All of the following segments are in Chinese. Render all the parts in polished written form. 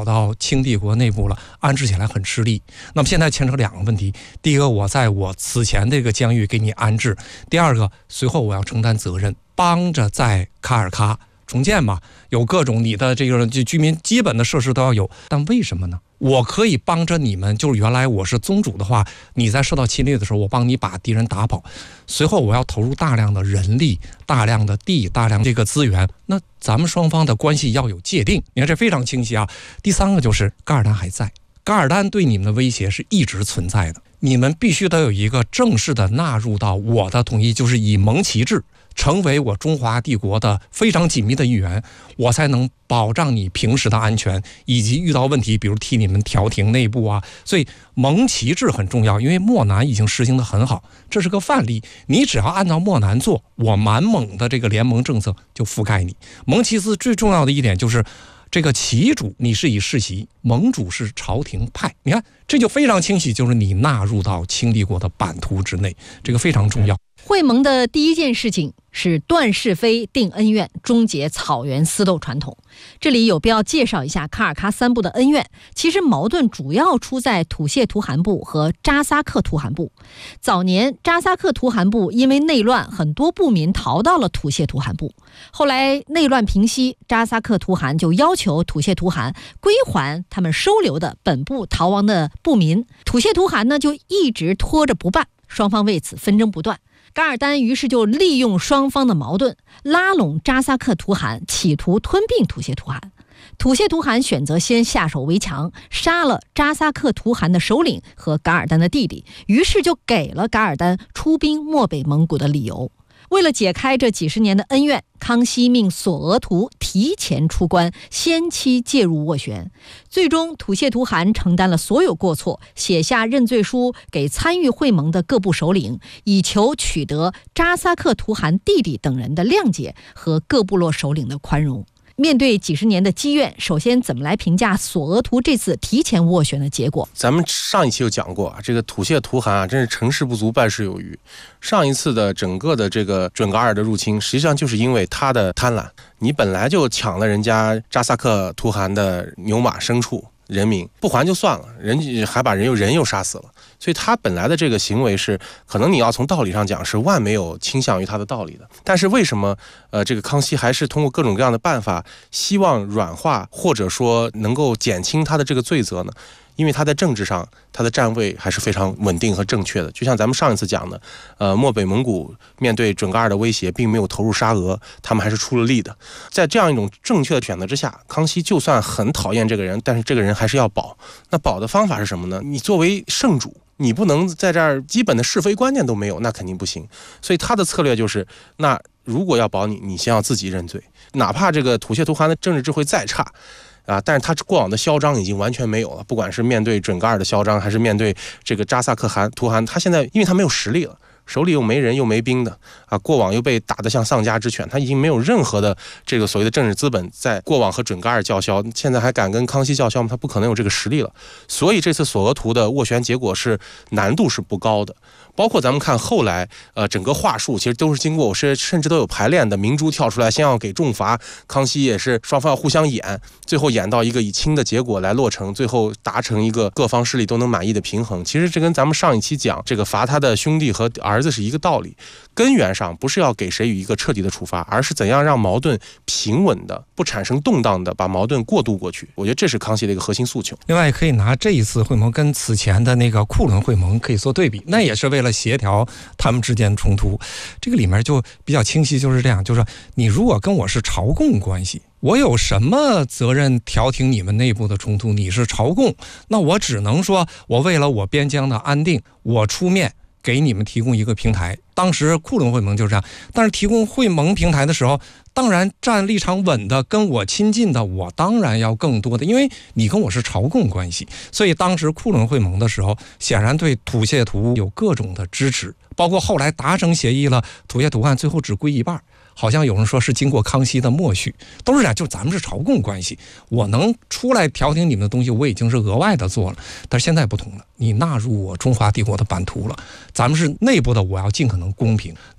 跑到清帝国内部了，安置起来很吃力。那么现在牵扯两个问题，第一个，我在我此前这个疆域给你安置；第二个，随后我要承担责任，帮着在卡尔喀重建嘛，有各种你的这个居民基本的设施都要有。但为什么呢？我可以帮着你们，就是原来我是宗主的话，你在受到侵略的时候，我帮你把敌人打跑。随后我要投入大量的人力、大量的地、大量这个资源，那咱们双方的关系要有界定。你看这非常清晰啊。第三个就是噶尔丹还在，噶尔丹对你们的威胁是一直存在的，你们必须得有一个正式的纳入到我的统一，就是以蒙旗制成为我中华帝国的非常紧密的一员，我才能保障你平时的安全，以及遇到问题比如替你们调停内部啊。所以蒙旗制很重要，因为漠南已经实行得很好，这是个范例，你只要按照漠南做，我满蒙的这个联盟政策就覆盖你。蒙旗制最重要的一点就是这个旗主你是以世袭，盟主是朝廷派，你看这就非常清晰，就是你纳入到清帝国的版图之内，这个非常重要。 会盟的第一件事情是断是非、定恩怨，终结草原私斗传统。这里有必要介绍一下卡尔喀三部的恩怨。其实矛盾主要出在土谢图汗部和扎萨克图汗部。早年扎萨克图汗部因为内乱，很多部民逃到了土谢图汗部。后来内乱平息，扎萨克图汗就要求土谢图汗归还他们收留的本部逃亡的部民。土谢图汗呢就一直拖着不办，双方为此纷争不断。噶尔丹于是就利用双方的矛盾，拉拢扎萨克图汗，企图吞并土谢图汗。土谢图汗选择先下手为强，杀了扎萨克图汗的首领和噶尔丹的弟弟，于是就给了噶尔丹出兵漠北蒙古的理由。为了解开这几十年的恩怨，康熙命索额图提前出关，先期介入斡旋。最终土谢图汗承担了所有过错，写下认罪书给参与会盟的各部首领，以求取得扎萨克图汗弟弟等人的谅解和各部落首领的宽容。面对几十年的积怨，首先怎么来评价索额图这次提前斡旋的结果？ 咱们上一期有讲过，这个土谢图汗真是成事不足败事有余。上一次的整个的这个准噶尔的入侵，实际上就是因为他的贪婪，你本来就抢了人家扎萨克图汗的牛马牲畜人民，不还就算了，人还把人又杀死了。所以他本来的这个行为是，可能你要从道理上讲是万没有倾向于他的道理的。但是为什么这个康熙还是通过各种各样的办法，希望软化或者说能够减轻他的这个罪责呢？因为他在政治上，他的站位还是非常稳定和正确的。就像咱们上一次讲的，漠北蒙古面对准噶尔的威胁，并没有投入沙俄，他们还是出了力的。在这样一种正确的选择之下，康熙就算很讨厌这个人，但是这个人还是要保。那保的方法是什么呢？你作为圣主，你不能在这儿基本的是非观念都没有，那肯定不行。所以他的策略就是，那如果要保你，你先要自己认罪，哪怕这个土谢图汗的政治智慧再差。但是他过往的嚣张已经完全没有了，不管是面对准噶尔的嚣张，还是面对这个扎萨克图汗，他现在因为他没有实力了，手里又没人又没兵的过往又被打得像丧家之犬，他已经没有任何的这个所谓的政治资本在过往和准噶尔叫嚣，现在还敢跟康熙叫嚣吗？他不可能有这个实力了。所以这次索额图的斡旋结果是难度是不高的。包括咱们看后来整个话术其实都是经过甚至都有排练的，明珠跳出来先要给重罚，康熙也是双方要互相演，最后演到一个以轻的结果来落成，最后达成一个各方势力都能满意的平衡。其实这跟咱们上一期讲这个罚他的兄弟和儿子是一个道理，根源上不是要给谁予一个彻底的处罚，而是怎样让矛盾平稳的不产生动荡的把矛盾过渡过去。我觉得这是康熙的一个核心诉求。 另外可以拿这一次会盟跟此前的那个库伦会盟可以做对比，那也是为了协调他们之间的冲突。这个里面就比较清晰，就是这样，就是你如果跟我是朝贡关系，我有什么责任调停你们内部的冲突？你是朝贡，那我只能说我为了我边疆的安定，我出面给你们提供一个平台。当时库伦会盟就是这样，但是提供会盟平台的时候，当然站立场稳的跟我亲近的，我当然要更多的，因为你跟我是朝贡关系。所以当时库伦会盟的时候，显然对土谢图有各种的支持，包括后来达成协议了，土谢图汗最后只归一半，好像有人说是经过康熙的默许，都是这样，就咱们是朝贡关系，我能出来调停你们的东西，我已经是额外的做了。但是现在不同了，你纳入我中华帝国的版图了，咱们是内部的，我要尽可能公平。那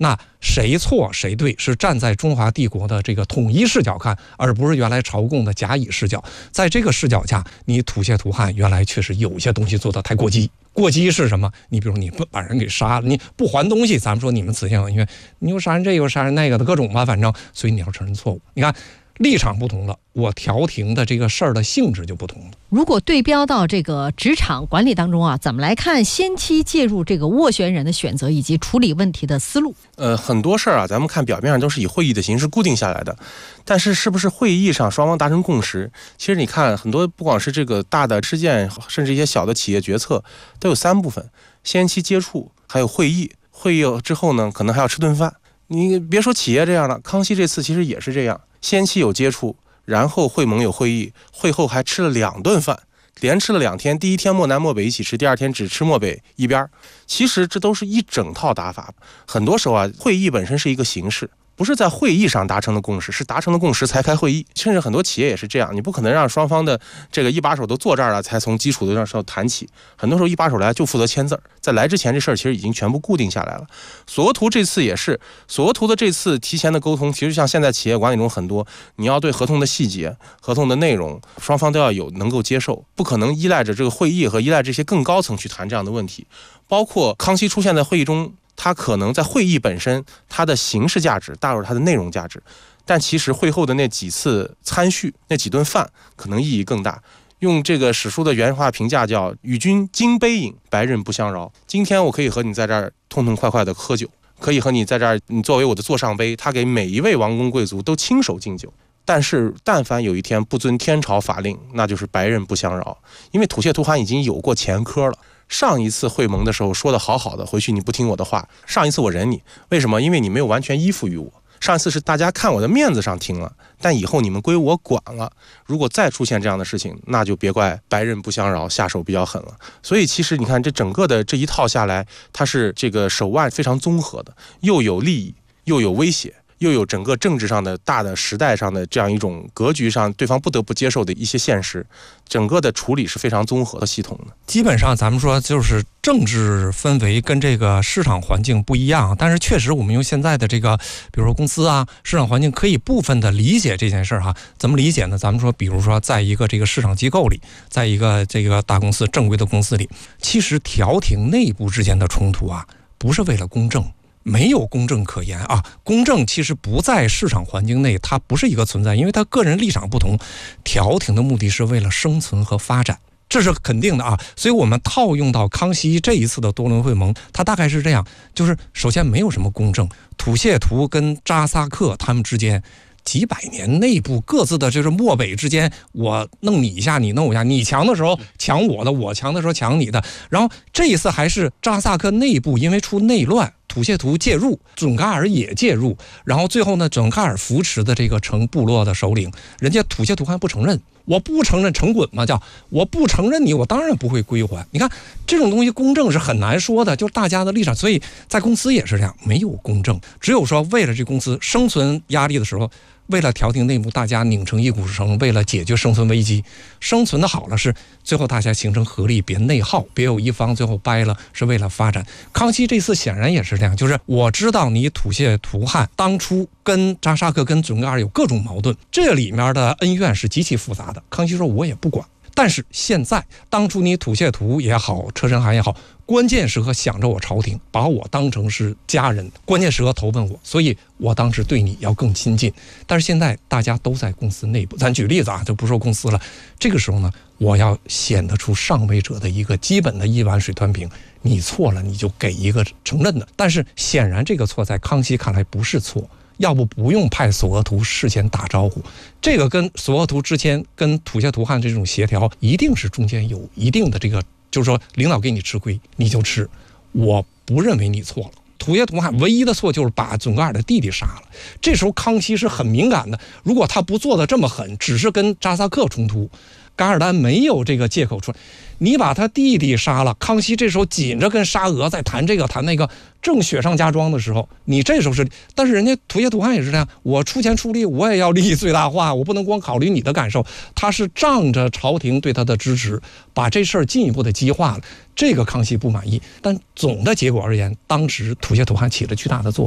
谁错谁对，是站在中华帝国的这个统一视角看，而不是原来朝贡的甲乙视角。在这个视角下，你土谢图汉原来确实有些东西做得太过激。过激是什么？你比如你不把人给杀了，你不还东西，咱们说你们慈禧因为你又杀人这又杀人那个的各种吧，反正所以你要承认错误。你看立场不同了，我调停的这个事儿的性质就不同了。 如果对标到这个职场管理当中啊，怎么来看先期介入这个斡旋人的选择以及处理问题的思路？ 很多事儿啊，咱们看表面上都是以会议的形式固定下来的，但是不是会议上双方达成共识？其实你看很多，不光是这个大的事件，甚至一些小的企业决策，都有3部分：先期接触，还有会议。会议之后呢，可能还要吃顿饭。你别说企业这样了，康熙这次其实也是这样，先期有接触，然后会盟有会议，会后还吃了2顿饭，连吃了2天，第1天漠南漠北一起吃，第2天只吃漠北一边。其实这都是一整套打法。很多时候啊，会议本身是一个形式，不是在会议上达成的共识，是达成了共识才开会议。甚至很多企业也是这样，你不可能让双方的这个一把手都坐这儿了才从基础的时候谈起。很多时候一把手来就负责签字，在来之前这事儿其实已经全部固定下来了。索额图这次也是，索额图的这次提前的沟通，其实像现在企业管理中很多，你要对合同的细节、合同的内容，双方都要有能够接受，不可能依赖着这个会议和依赖这些更高层去谈这样的问题。包括康熙出现在会议中，它可能在会议本身，它的形式价值大于它的内容价值，但其实会后的那几次参叙，那几顿饭，可能意义更大。用这个史书的原话评价叫“与君金杯饮，白刃不相扰”。今天我可以和你在这儿痛痛快快的喝酒，可以和你在这儿，你作为我的座上杯，他给每一位王公贵族都亲手敬酒。但是但凡有一天不遵天朝法令，那就是白刃不相扰。因为土谢图汗已经有过前科了。上一次会盟的时候说的好好的，回去你不听我的话，上一次我忍你，为什么？因为你没有完全依附于我。上一次是大家看我的面子上听了，但以后你们归我管了。如果再出现这样的事情，那就别怪白刃不相扰，下手比较狠了。所以其实你看这整个的这一套下来，它是这个手腕非常综合的，又有利益，又有威胁，又有整个政治上的大的时代上的这样一种格局上对方不得不接受的一些现实，整个的处理是非常综合的系统的。 基本上咱们说就是政治氛围跟这个市场环境不一样，但是确实我们用现在的这个比如说公司啊市场环境可以部分的理解这件事哈。怎么理解呢？咱们说比如说在一个这个市场机构里，在一个这个大公司正规的公司里，其实调停内部之间的冲突啊，不是为了公正，没有公正可言啊！公正其实不在市场环境内，它不是一个存在，因为它个人立场不同。调停的目的是为了生存和发展，这是肯定的啊！所以我们套用到康熙这一次的多伦会盟，它大概是这样：就是首先没有什么公正，土谢图跟扎萨克他们之间几百年内部各自的就是漠北之间，我弄你一下，你弄我一下，你强的时候抢我的，我强的时候抢你的。然后这一次还是扎萨克内部因为出内乱，土谢图介入，准噶尔也介入，然后最后呢，准噶尔扶持的这个成部落的首领，人家土谢图汗不承认，我不承认成滚嘛，叫我不承认你，我当然不会归还。你看这种东西公正是很难说的，就是大家的立场，所以在公司也是这样，没有公正，只有说为了这公司生存压力的时候，为了调停内部，大家拧成一股绳，为了解决生存危机，生存的好了是最后大家形成合力，别内耗，别有一方最后掰了，是为了发展。康熙这次显然也是这样，就是我知道你土谢图汗当初跟扎萨克跟准噶尔有各种矛盾，这里面的恩怨是极其复杂的。康熙说我也不管，但是现在当初你土谢图也好，车臣汗也好，关键时刻想着我朝廷，把我当成是家人，关键时刻投奔我，所以我当时对你要更亲近。但是现在大家都在公司内部，咱举例子啊，就不说公司了。这个时候呢，我要显得出上位者的一个基本的一碗水端平，你错了你就给一个承认的。但是显然这个错在康熙看来不是错，要不用派索额图事先打招呼。这个跟索额图之前跟土谢图汗这种协调，一定是中间有一定的这个，就是说领导给你吃亏你就吃，我不认为你错了。土谢图汗唯一的错就是把准噶尔的弟弟杀了，这时候康熙是很敏感的，如果他不做的这么狠，只是跟扎萨克冲突，噶尔丹没有这个借口出来，你把他弟弟杀了，康熙这时候紧着跟沙俄在谈这个谈那个，正雪上加霜的时候，你这时候是，但是人家土谢图汗也是这样，我出钱出力，我也要利益最大化，我不能光考虑你的感受，他是仗着朝廷对他的支持，把这事儿进一步的激化了，这个康熙不满意。但总的结果而言，当时土谢图汗起了巨大的作用。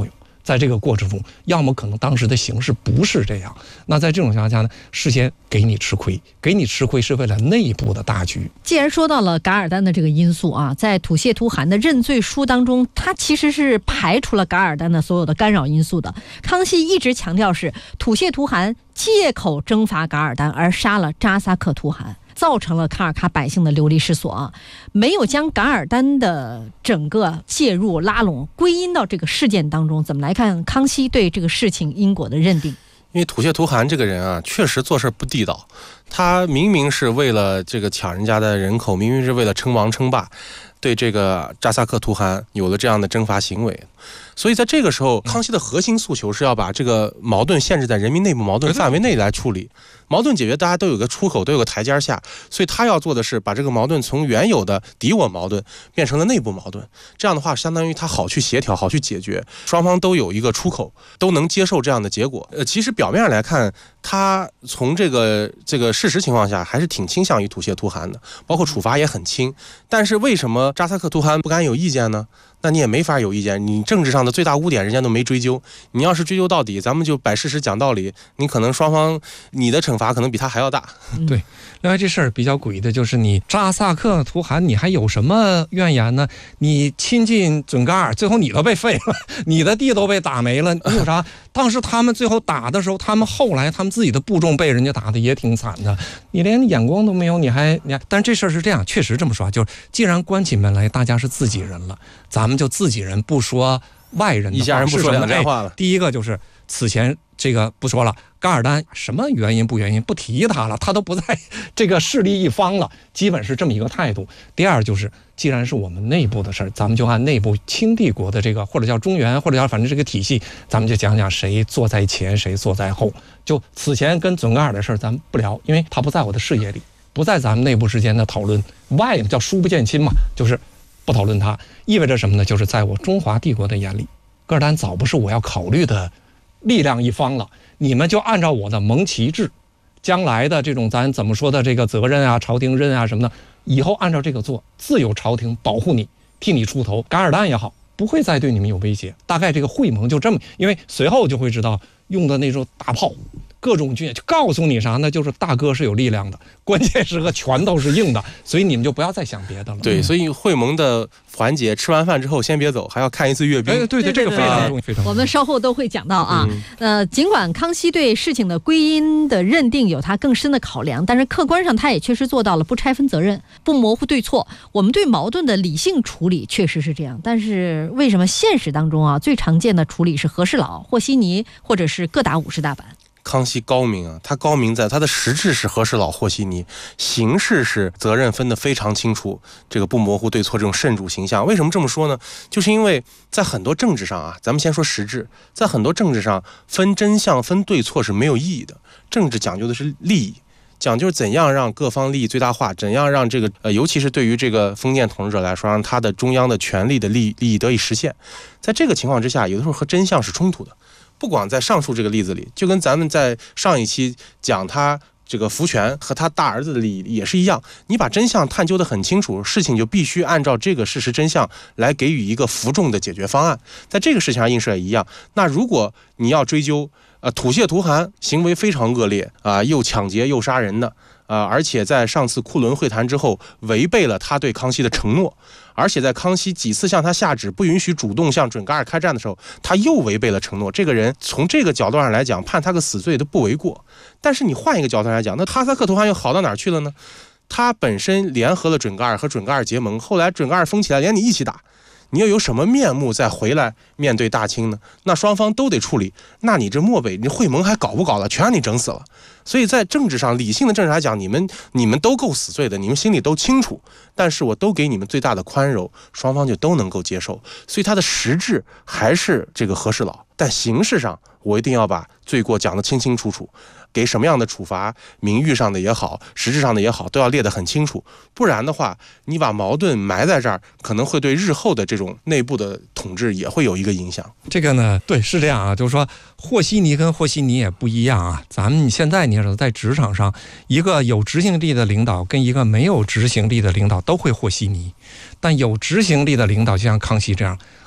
在这个过程中，要么可能当时的形势不是这样。那在这种情况下呢，事先给你吃亏，给你吃亏是为了内部的大局。 既然说到了噶尔丹的这个因素啊，在吐谢图汗的认罪书当中，他其实是排除了噶尔丹的所有的干扰因素的。康熙一直强调是吐谢图汗借口征伐噶尔丹而杀了扎萨克图汗，造成了卡尔喀百姓的流离失所啊，没有将噶尔丹的整个介入拉拢归因到这个事件当中。怎么来看康熙对这个事情因果的认定？ 因为吐谢图汗这个人啊，确实做事不地道。他明明是为了这个抢人家的人口，明明是为了称王称霸，对这个扎萨克图汗有了这样的征伐行为。所以在这个时候，康熙的核心诉求是要把这个矛盾限制在人民内部矛盾范围内来处理。矛盾解决，大家都有个出口，都有个台阶下，所以他要做的是把这个矛盾从原有的敌我矛盾变成了内部矛盾。这样的话，相当于他好去协调，好去解决，双方都有一个出口，都能接受这样的结果。其实表面上来看，他从这个事实情况下还是挺倾向于吐谢图汗的，包括处罚也很轻。但是为什么扎萨克图汗不敢有意见呢？那你也没法有意见，你政治上的最大污点人家都没追究，你要是追究到底，咱们就摆事实讲道理，你可能双方你的惩罚可能比他还要大。 对，另外这事儿比较诡异的就是你扎萨克图汗你还有什么怨言呢？你亲近准噶尔，最后你都被废了，你的地都被打没了，你有啥？当时他们最后打的时候，他们后来他们自己的部众被人家打的也挺惨的，你连眼光都没有，你还。但是这事儿是这样，确实这么说，就是既然关起门来大家是自己人了，咱们就自己人不说外人的话， 一家人不说两家话了。 第一个就是此前这个不说了，噶尔丹什么原因不原因不提他了，他都不在这个势力一方了，基本是这么一个态度。第二就是既然是我们内部的事儿，咱们就按内部清帝国的这个或者叫中原或者叫反正这个体系，咱们就讲讲谁坐在前谁坐在后。就此前跟准噶尔的事儿咱们不聊，因为他不在我的视野里，不在咱们内部之间的讨论。外叫疏不见亲嘛，就是不讨论它，意味着什么呢？就是在我中华帝国的眼里，噶尔丹早不是我要考虑的力量一方了。你们就按照我的蒙旗制，将来的这种咱怎么说的这个责任啊、朝廷任啊什么的，以后按照这个做，自有朝廷保护你，替你出头。噶尔丹也好，不会再对你们有威胁。大概这个会盟就这么，因为随后就会知道用的那种大炮。各种军就告诉你啥呢？就是大哥是有力量的，关键时刻拳头是硬的，所以你们就不要再想别的了。 对，所以会盟的环节，吃完饭之后先别走，还要看一次阅兵。 对，这个非常重要，非常重要。 我们稍后都会讲到啊。尽管康熙对事情的归因的认定有他更深的考量，但是客观上他也确实做到了不拆分责任，不模糊对错。我们对矛盾的理性处理确实是这样，但是为什么现实当中啊，最常见的处理是和事佬、和稀泥，或者是各打50大板？ 康熙高明啊，他高明在他的实质是和事佬和稀泥，形式是责任分得非常清楚，这个不模糊对错，这种慎主形象。为什么这么说呢？就是因为在很多政治上啊，咱们先说实质，在很多政治上分真相分对错是没有意义的。政治讲究的是利益，讲究怎样让各方利益最大化，怎样让这个尤其是对于这个封建统治者来说，让他的中央的权力的利益得以实现。在这个情况之下，有的时候和真相是冲突的。不光在上述这个例子里，就跟咱们在上一期讲他这个福全和他大儿子的利益也是一样，你把真相探究得很清楚，事情就必须按照这个事实真相来给予一个服众的解决方案。在这个事情上映射也一样。那如果你要追究吐谢图汗行为非常恶劣啊，又抢劫又杀人的而且在上次库伦会谈之后违背了他对康熙的承诺，而且在康熙几次向他下旨不允许主动向准噶尔开战的时候，他又违背了承诺。这个人从这个角度上来讲，判他个死罪都不为过。但是你换一个角度来讲，那哈萨克图汗又好到哪儿去了呢？他本身联合了准噶尔，和准噶尔结盟，后来准噶尔疯起来，连你一起打。你又有什么面目再回来面对大清呢？那双方都得处理，那你这漠北你会盟还搞不搞了？全让你整死了。所以在政治上，理性的政治来讲，你们都够死罪的，你们心里都清楚，但是我都给你们最大的宽容，双方就都能够接受。所以它的实质还是这个和事佬，但形式上我一定要把罪过讲得清清楚楚，给什么样的处罚，名誉上的也好，实质上的也好，都要列得很清楚。不然的话，你把矛盾埋在这儿，可能会对日后的这种内部的统治也会有一个影响。 这个呢，对，是这样啊，就是说和稀泥跟和稀泥也不一样啊。咱们现在你说在职场上，一个有执行力的领导跟一个没有执行力的领导都会和稀泥，但有执行力的领导就像康熙这样，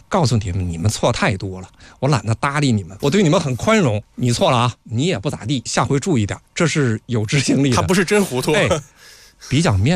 告诉你们，你们错太多了，我懒得搭理你们，我对你们很宽容。你错了啊，你也不咋地，下回注意点，这是有执行力的。 他不是真糊涂。 比较面